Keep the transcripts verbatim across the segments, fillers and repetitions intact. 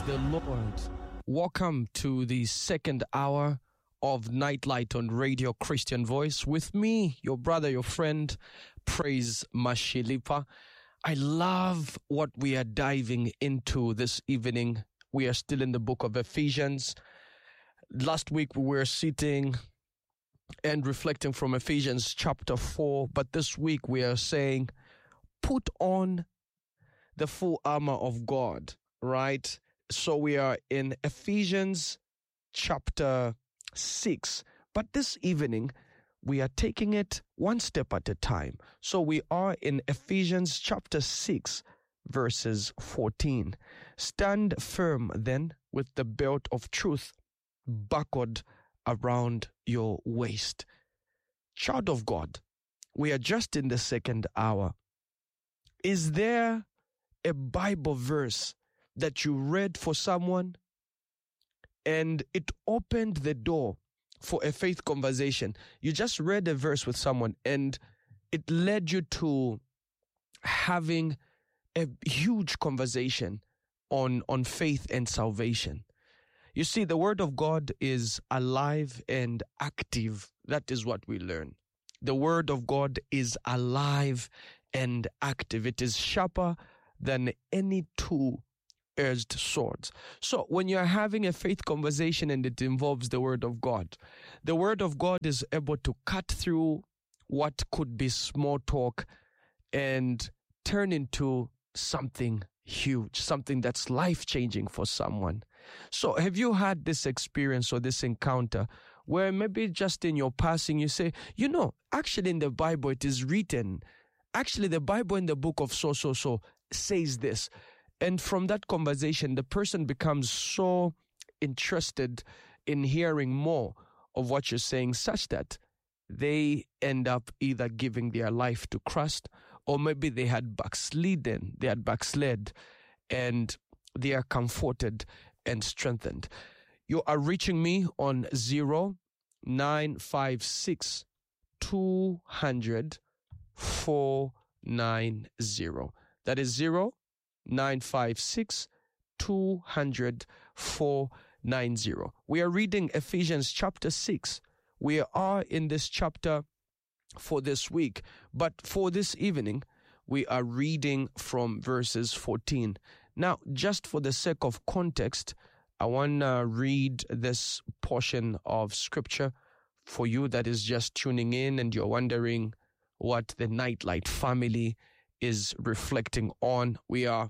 the Lord. Welcome to the second hour of Nightlight on Radio Christian Voice with me, your brother, your friend, Praise Mashilipa. I love what we are diving into this evening. We are still in the book of Ephesians. Last week we were sitting and reflecting from Ephesians chapter four, but this week we are saying, put on the full armor of God, right? So we are in Ephesians chapter six, but this evening we are taking it one step at a time. So we are in Ephesians chapter six, verses fourteen. Stand firm then with the belt of truth buckled around your waist. Child of God, we are just in the second hour. Is there a Bible verse that you read for someone and it opened the door for a faith conversation? You just read a verse with someone and it led you to having a huge conversation on, on faith and salvation. You see, the Word of God is alive and active. That is what we learn. The Word of God is alive and active. It is sharper than any two-edged sword. So when you're having a faith conversation and it involves the Word of God, the Word of God is able to cut through what could be small talk and turn into something huge, something that's life-changing for someone. So have you had this experience or this encounter where maybe just in your passing you say, you know, actually in the Bible it is written, actually the Bible in the book of so, so, so says this. And from that conversation, the person becomes so interested in hearing more of what you're saying such that they end up either giving their life to Christ, or maybe they had backslidden, they had backslid, and they are comforted and strengthened. You are reaching me on zero nine five six two hundred four nine zero. That is zero nine five six two hundred four nine zero. We are reading Ephesians chapter six. We are in this chapter for this week, but for this evening, we are reading from verses fourteen. Now, just for the sake of context, I want to read this portion of scripture for you that is just tuning in and you're wondering what the Nightlight family is reflecting on. We are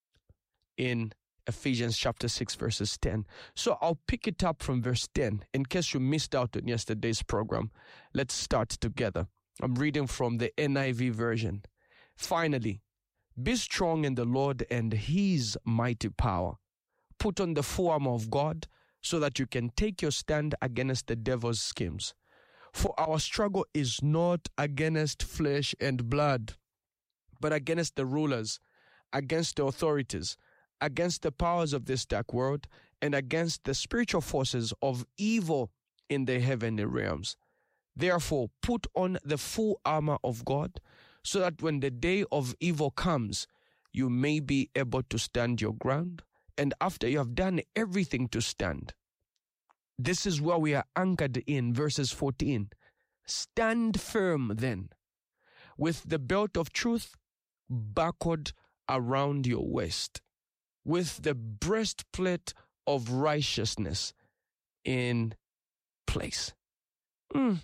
in Ephesians chapter six, verses ten. So I'll pick it up from verse ten. In case you missed out on yesterday's program, let's start together. I'm reading from the N I V version. Finally, be strong in the Lord and His mighty power. Put on the full armor of God so that you can take your stand against the devil's schemes. For our struggle is not against flesh and blood, but against the rulers, against the authorities, against the powers of this dark world, and against the spiritual forces of evil in the heavenly realms. Therefore, put on the full armor of God, so that when the day of evil comes, you may be able to stand your ground, and after you have done everything to stand. This is where we are anchored in verses fourteen. Stand firm then, with the belt of truth buckled around your waist, with the breastplate of righteousness in place. Mm,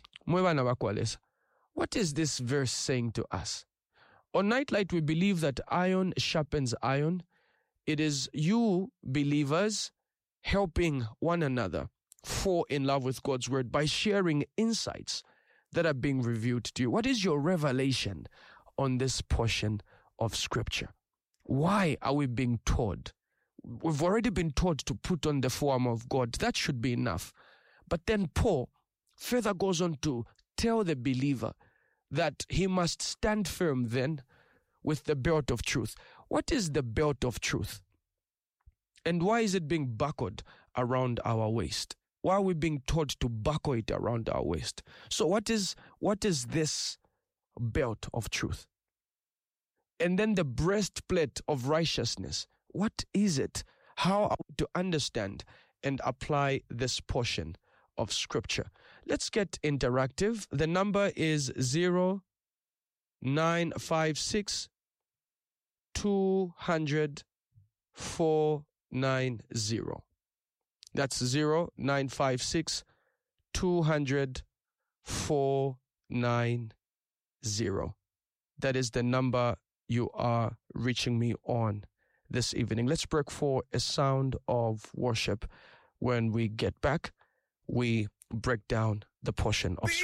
what is this verse saying to us? On Nightlight, we believe that iron sharpens iron. It is you, believers, helping one another fall in love with God's word by sharing insights that are being revealed to you. What is your revelation on this portion of Scripture? Why are we being taught? We've already been taught to put on the full armor of God. That should be enough. But then Paul further goes on to tell the believer that he must stand firm then with the belt of truth. What is the belt of truth? And why is it being buckled around our waist? Why are we being taught to buckle it around our waist? So what is what is this belt of truth? And then the breastplate of righteousness. What is it? How are we to understand and apply this portion of Scripture? Let's get interactive. The number is zero nine five six two hundred four nine zero. That's zero nine five six two hundred four nine zero. That is the number you are reaching me on this evening. Let's break for a sound of worship. When we get back, we break down the portion of Scripture.